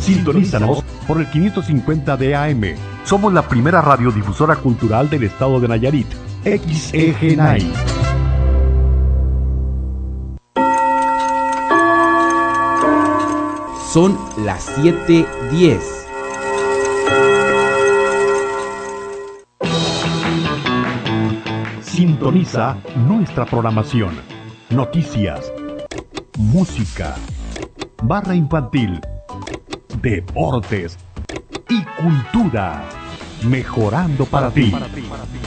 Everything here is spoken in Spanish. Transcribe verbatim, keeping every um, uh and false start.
Sintonízanos por el quinientos cincuenta de A M. Somos la primera radiodifusora cultural del estado de Nayarit, X E G N A I. Son las siete diez. Sintoniza nuestra programación. Noticias, música, barra infantil, deportes y cultura. Mejorando para ti.